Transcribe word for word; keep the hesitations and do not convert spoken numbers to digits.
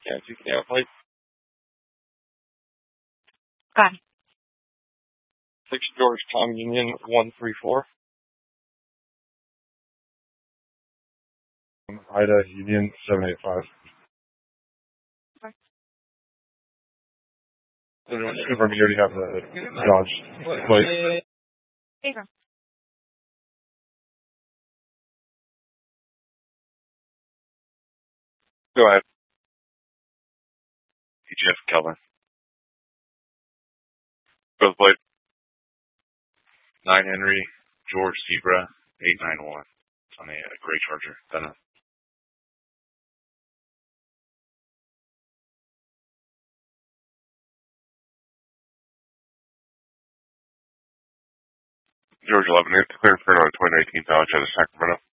Yeah, if you can have like Go ahead. six George Tom Union one three four. Ida Union seven eight five. Okay. Confirm you already have the Dodge plate. There you go. Go ahead. E G F Kelvin. Both plate. nine Henry George Zebra eight nine one. It's on a uh, gray Charger. Then George eleven. It's clear for a twenty nineteen Dodge out of Sacramento.